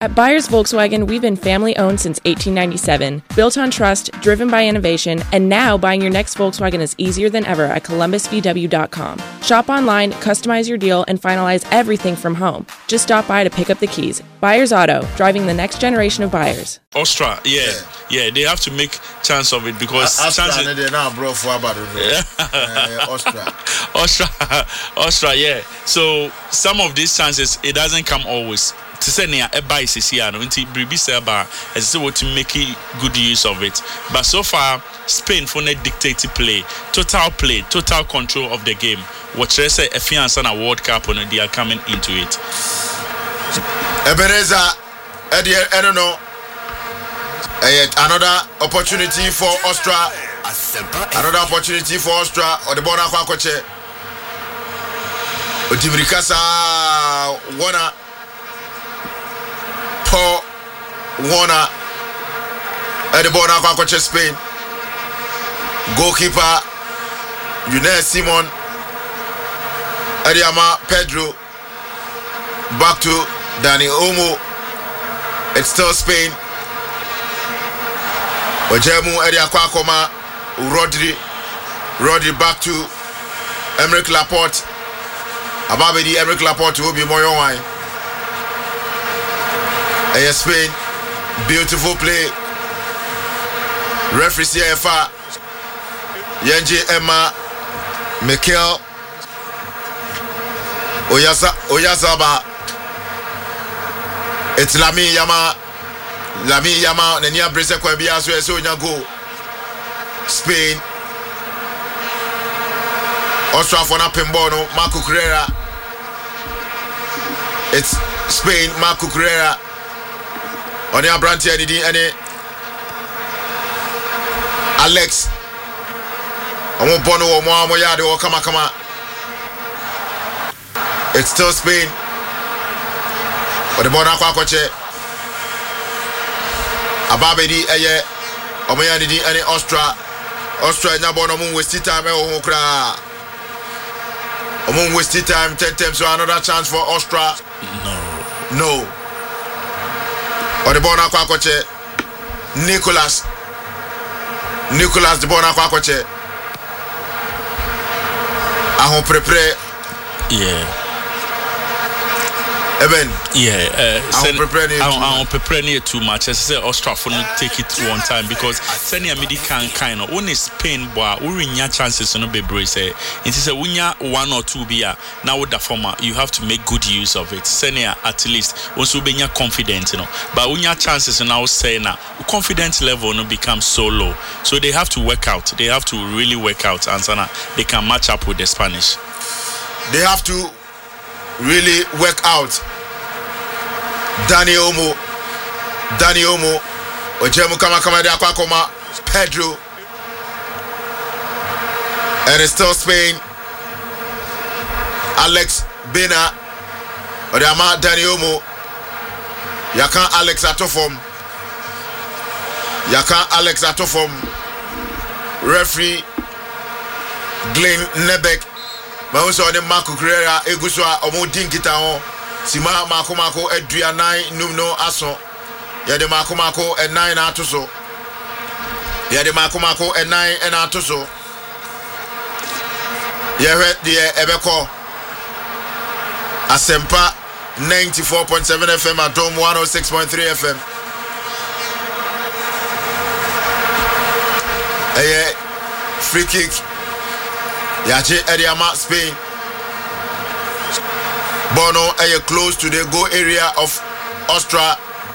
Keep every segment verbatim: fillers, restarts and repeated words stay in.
At Byers Volkswagen, we've been family-owned since eighteen ninety-seven, built on trust, driven by innovation, and now buying your next Volkswagen is easier than ever at columbus v w dot com. Shop online, customize your deal, and finalize everything from home. Just stop by to pick up the keys. Byers Auto, driving the next generation of buyers. Austria, yeah, yeah, yeah, they have to make chance of it because uh, chance Austria, they now bro for about it. Austria, Austria, Austria, yeah. So some of these chances, it doesn't come always. To say near a buy is here, no, until Bribi Seba as what to make good use of it. But so far, Spain for a dictated play, total play, total control of the game. What they say, a fiance and a World Cup, and they are coming into it. Ebenezer, I don't know. Another opportunity for Austria. Another opportunity for Austria or the Bona Kwakoche. Otibrikasa Wana. Paul Warner at the border of Spain. Goalkeeper Younes Simon Adiama Pedro. Back to Dani Olmo. It's still Spain. Ojemu Ediakwa Koma Rodri. Rodri back to Emerick Laporte. Ababedi Emerick Laporte will be more wine. A Spain, beautiful play. Referee C F A, Yenji Emma, Mikel, Oyasa, Oyasaba. It's Lami Yama, Lami Yama, Nenia Brisa Kwabia, so so go. Spain, Austria for Napimbono, Marco Carrera. It's Spain, Marco Carrera. On the Abranti any Alex. I won't bono or Moyade or Kama Kama. It's still Spain. Or the Bonaqua Coche Ababedi Aye Omayadi any Austria. Austria Nabono Moon wasted time. Omun wasted time ten times, so another chance for Austria. No. No. Or the Bona Kwakoche Nicolas Nicolas the Bona Kwakoche Ahon prepare. Yeah. Eben. Yeah. Uh, Ahon prepare. Ahon prepare near too much. As I say, Austria for not take it one time because senior midi can kind of only Spain boy. We win your chances to no be brace. It is a winner one or two beer. Now with the former, you have to make good use of it. Senior at least also be confident, you know. But when your chances now say now, confidence level no become so low. So they have to work out. They have to really work out, and so now they can match up with the Spanish. They have to really work out. Dani Olmo, Dani Olmo, Ojemu Kama Kama de Akwakoma, Pedro, and it's still Spain. Alex Bena, Odama Dani Olmo, Yakan Alex Atofom, Yakan Alex Atofom, referee Glenn Nebek. Mauso ne Marco Carrera eguswa omo dinkita ho sima Marco Marco edua nine numno aso ya de Marco Marco e nine na atoso ya de Marco Marco e nine e na atoso ya hwe de ebeko Asempa ninety-four point seven F M at Dome one oh six point three F M. Aye free kick. Yache Ediama Spain. Bono are close to the goal area of Austria.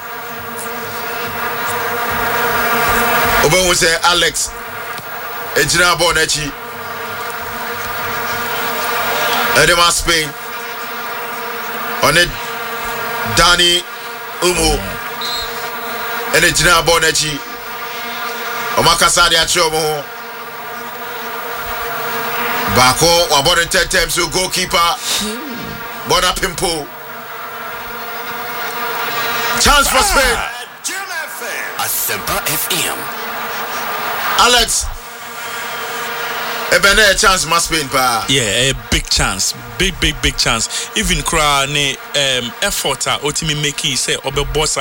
Oba say Alex Ejina Bonechi. Ediama Spain. On it Dani Olmo. And Ejina Bonechi. Omakasa de Achomo. Bako, Wabon ten times to goalkeeper. Bona Pimpo. Chance for Spain. Asempa F M. Alex. Ebene chance must Spain pa. Yeah, a big chance. Big, big, big chance. Even cry ne um effort otimi make say obe boss